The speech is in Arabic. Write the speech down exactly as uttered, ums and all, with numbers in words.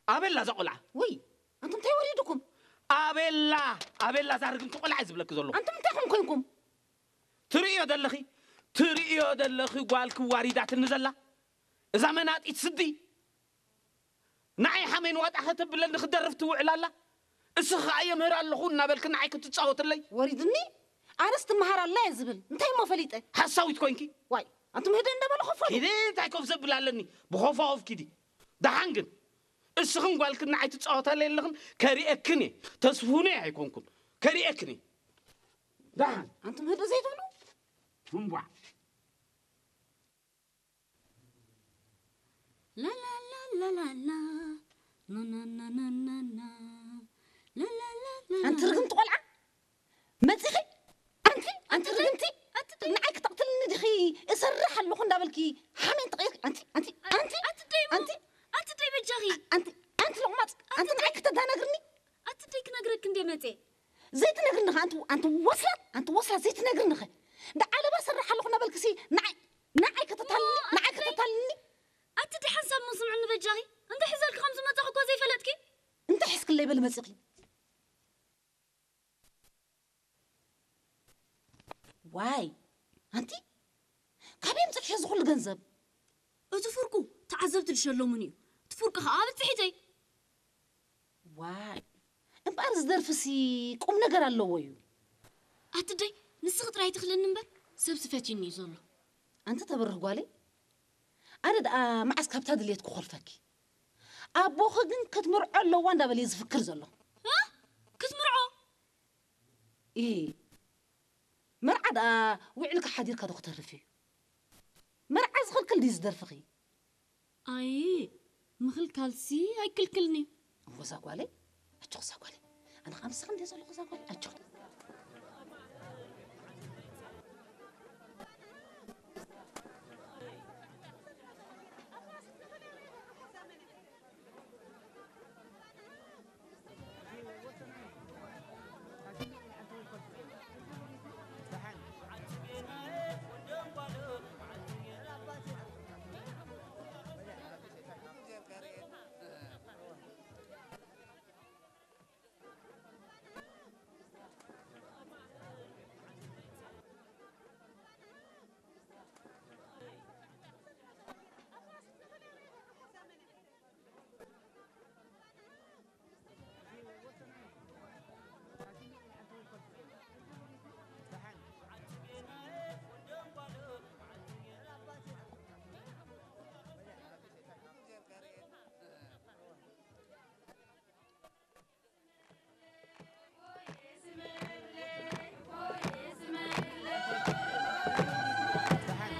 أبلا زقلع وي أنتم تي وريدكم أبلا أبلا زاركم تقلع زبلك زلو أنتم تاكم كوينكم تريو دلخي تريو دلخي قالك واردات النزلة زمانات يتسدي نعي حمين وات أخذت بلن نخدرفت وعلالا السخ أي مهر اللخون نابلك نعي كنت تصوت لي وريدني عرست مهر الله يزبل انتي ما فليته حساويت كوينكي واي أنتم هيدا ندبل خفلو كده تايكوف زبلالني بخوفا اوف كدي ده حنجن السخن قالك نعي تتصوت لي لخن كاري أكني تصفوني هيكونكم كاري أكني ده أنتم هيدا زي دولو هم بوا لا لا لا لا لا لا نا نا نا نا نا لا لا لا لا أنت رقمت قلعة ما تخي أنت أنت رقمتي نعيك تقتلني دخي اسرح اللخون دابلكي حمين تقيك أنت أنت أنت أنت دايما أنت أنت دايما جاهي أنت أنت لغمات أنت نعيك تدانقرني أنت ديك نقرك ندي متى زيت نقرني أنت أنت وصلت أنت وصلت زيت نقرني خي ده على بس الرح اللخون دابلكسي نعي نعيك تتهلني نعيك تتهلني أنت دي حساب مصمع إنه بجاهي أنت حزالك خمس ما تاخد زي فلتكي أنت حس كل اللي بالمسيقي واي أنت كابين تحشي زغل جنزب أتفرقوا تعذبت الشلو مني تفرق خابت صحيتي واي بارز درفسي قوم نجر الله ويو أتدي نسخت راي تخلي النمبر سبسفتي زلو أنت تبرر قالي أنا دا معس كابت هذا اللي يتكخل فكي أبو خدن كتمر الله وانا بليز فكر زلو ها كتمرعو إيه مرعد آه وعلك حدير كدو اخترفي مرعز خل كل ديز درفقي أي مخل كالسي هاي كل كلني هو زاقوالي أتشوق زاقوالي أنا خمسة خندي زلو زاقوالي أتشوق